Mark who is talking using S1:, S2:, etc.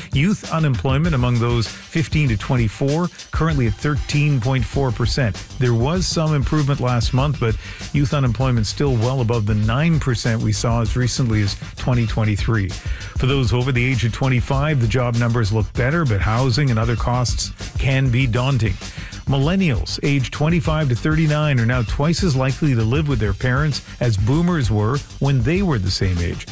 S1: Youth unemployment among those 15 to 24 currently at 13.4%. There was some improvement last month, but youth unemployment still well above the 9% we saw as recently as 2023. For those over the age of 25, the job numbers look better, but housing and other costs can be daunting. Millennials aged 25 to 39 are now twice as likely to live with their parents as boomers were when they were the same age.